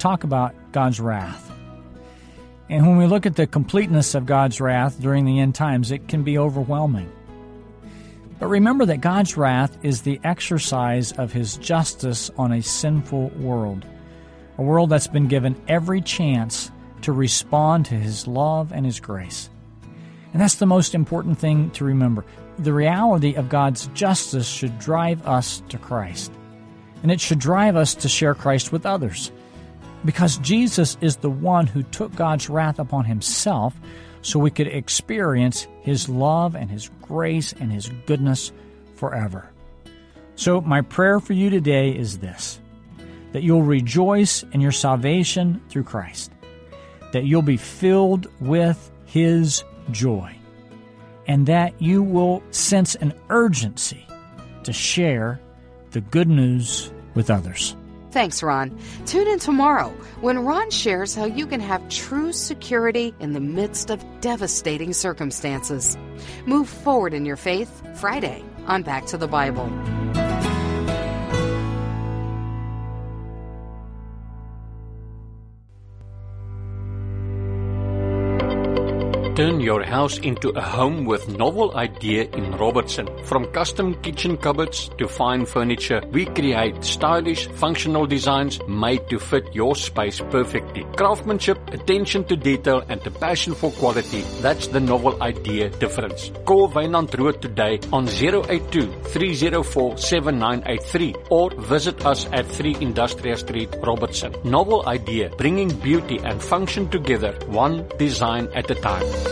talk about God's wrath. And when we look at the completeness of God's wrath during the end times, it can be overwhelming. But remember that God's wrath is the exercise of His justice on a sinful world, a world that's been given every chance to respond to His love and His grace. And that's the most important thing to remember. The reality of God's justice should drive us to Christ, and it should drive us to share Christ with others. Because Jesus is the one who took God's wrath upon Himself so we could experience His love and His grace and His goodness forever. So my prayer for you today is this, that you'll rejoice in your salvation through Christ, that you'll be filled with His joy, and that you will sense an urgency to share the good news with others. Thanks, Ron. Tune in tomorrow when Ron shares how you can have true security in the midst of devastating circumstances. Move forward in your faith Friday on Back to the Bible. Turn your house into a home with Novel Idea in Robertson. From custom kitchen cupboards to fine furniture, we create stylish, functional designs made to fit your space perfectly. Craftsmanship, attention to detail, and a passion for quality, that's the Novel Idea difference. Call Wynand Rood today on 082-304-7983 or visit us at 3 Industrial Street, Robertson. Novel Idea, bringing beauty and function together, one design at a time.